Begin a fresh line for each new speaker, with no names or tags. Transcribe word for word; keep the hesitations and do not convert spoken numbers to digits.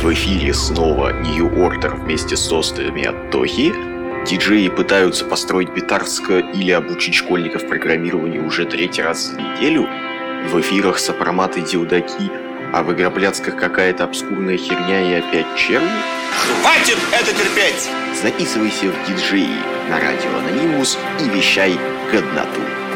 В эфире снова New Order вместе с сестрами от Тохи. Диджеи пытаются построить битарско или обучить школьников программированию уже третий раз за неделю. В эфирах сопроматы Диудаки, а в Игроблядсках какая-то обскурная херня и опять черви.
Хватит это терпеть!
Записывайся в диджеи на радио Анонимус и вещай годноту.